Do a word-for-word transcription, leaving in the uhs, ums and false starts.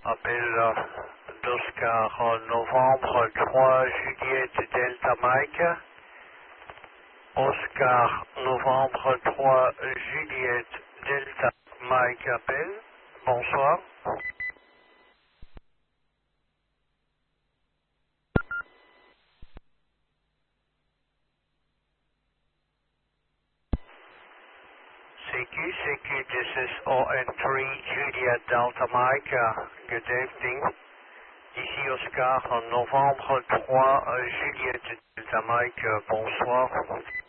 Appel euh, d'Oscar euh, Novembre trois Juliette Delta Mike. Oscar Novembre trois Juliette Delta Mike appel. Bonsoir. C Q, C Q, this is O N three Juliet Delta Mike. Uh, good evening. Ici Oscar, Novembre trois, euh, Juliette Delta Mike, euh, bonsoir.